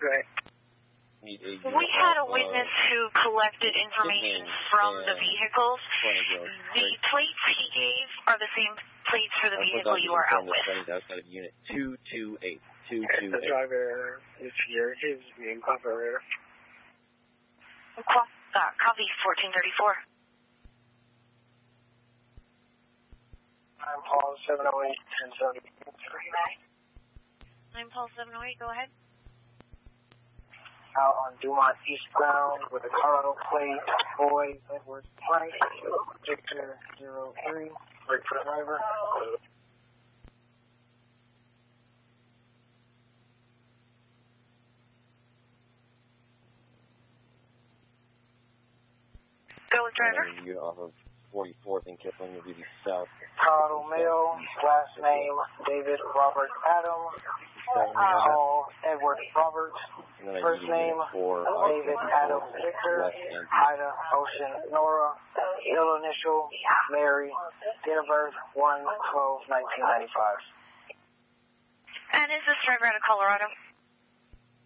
Right. We had a witness who collected information from the vehicles. The plates he gave are the same plates for the vehicle you are out with. Outside of unit 228. The driver is here. His name, operator. Copy 1434. I'm Paul 708 1070. I'm Paul 708. Go ahead. Out on Dumont eastbound with a Colorado plate, Boy Edward Frank, Victor 03, wait for the driver. Go with driver. You're off of 44th and Kipling will be the south. Colorado male, last name David Robert Adam, Paul Edward Robert, first name David Adam Victor, Ida Ocean Nora, middle initial Mary, date of birth 1/12/1995. And is this driver out of Colorado?